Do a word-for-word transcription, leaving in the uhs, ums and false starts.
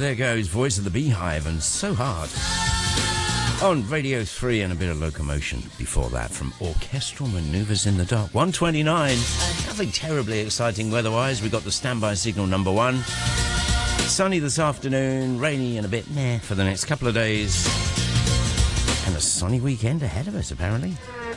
there goes Voice of the Beehive and So Hard. On Radio three, and a bit of Locomotion before that from Orchestral Manoeuvres in the Dark. one twenty-nine. Nothing terribly exciting weather-wise. We got the standby signal number one. Sunny this afternoon, rainy and a bit meh for the next couple of days. And a sunny weekend ahead of us, apparently.